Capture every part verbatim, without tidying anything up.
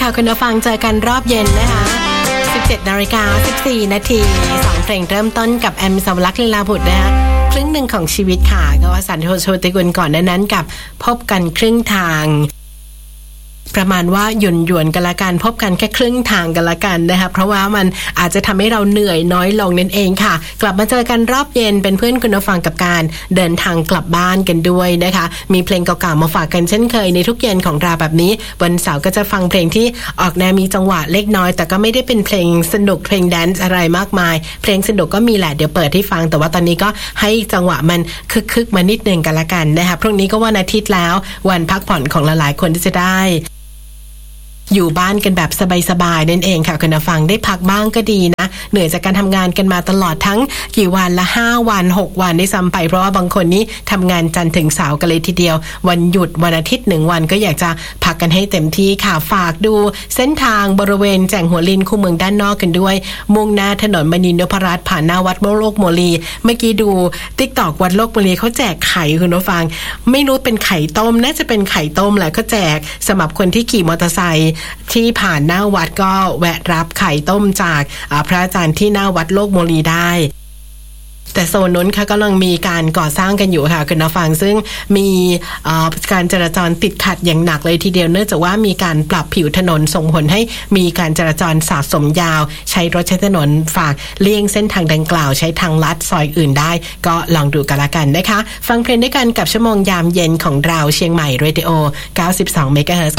คุณผู้ฟังเจอกันรอบเย็นนะคะสิบเจ็ดนาฬิกาสิบสี่นาทีสองเพลงเริ่มต้นกับแอมสาวรักษ์ลีลาบุตรนะคะครึ่งหนึ่งของชีวิตค่ะก็ว่าสันโชติกุลก่อนนั้นกับพบกันครึ่งทางประมาณว่าหยุ่นหยวนกันละกันพบกันแค่ครึ่งทางกันละกันนะคะเพราะว่ามันอาจจะทำให้เราเหนื่อยน้อยลงนั่นเองค่ะกลับมาเจอกันรอบเย็นเป็นเพื่อนคุณผู้ฟังกับการเดินทางกลับบ้านกันด้วยนะคะมีเพลงเก่าๆมาฝากกันเช่นเคยในทุกเย็นของเราแบบนี้วันเสาร์ก็จะฟังเพลงที่ออกแนวมีจังหวะเล็กน้อยแต่ก็ไม่ได้เป็นเพลงสนุกเพลงแดนซ์อะไรมากมายเพลงสนุกก็มีแหละเดี๋ยวเปิดให้ฟังแต่ว่าตอนนี้ก็ให้จังหวะมันคึกๆมานิดนึงกันละกันนะคะพรุ่งนี้ก็วันอาทิตย์แล้ววันพักผ่อนของหลายๆคนที่จะได้อยู่บ้านกันแบบสบายๆนั่นเองค่ะคุณผู้ฟังได้พักบ้างก็ดีนะเหนื่อยจากการทำงานกันมาตลอดทั้งกี่วันละห้าวันหกวันได้ซ้ำไปเพราะว่าบางคนนี้ทำงานจันทร์ถึงเสาร์กันเลยทีเดียววันหยุดวันอาทิตย์หนึ่งวันก็อยากจะพักกันให้เต็มที่ค่ะฝากดูเส้นทางบริเวณแจ่งหัวลินคูเมืองด้านนอกกันด้วยมุ่งหน้าถนนมณีนพรัตน์ผ่านหน้าวัดโลกโมลีเมื่อกี้ดู TikTok วัดโลกโมลีเขาแจกไข่คุณผู้ฟังไม่รู้เป็นไข่ต้มน่าจะเป็นไข่ต้มแหละก็แจกสำหรับคนที่ขี่มอเตอร์ไซค์ที่ผ่านหน้าวัดก็แวะรับไข่ต้มจากพระอาจารย์ที่หน้าวัดโลกโมลีได้แต่โซนนู้นค่ะกำลังมีการก่อสร้างกันอยู่ค่ะคุณผู้ฟังซึ่งมีการจราจรติดขัดอย่างหนักเลยทีเดียวเนื่องจากว่ามีการปรับผิวถนนส่งผลให้มีการจราจรสะสมยาวใช้รถใช้ถนนฝากเลี่ยงเส้นทางดังกล่าวใช้ทางลัดซอยอื่นได้ก็ลองดูกันละกันนะคะฟังเพลงด้วยกันกับชั่วโมงยามเย็นของเราเชียงใหม่เรดิโอเก้าสิบสองเมกะเฮิรตซ์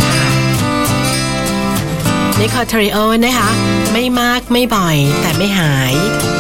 นิโคล เทริโอนะคะไม่มากไม่บ่อยแต่ไม่หาย